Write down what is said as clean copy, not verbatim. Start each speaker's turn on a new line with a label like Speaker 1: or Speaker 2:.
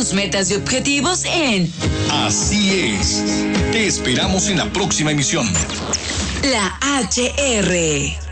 Speaker 1: tus metas y objetivos en
Speaker 2: Así es. Te esperamos en la próxima emisión.
Speaker 1: La HR.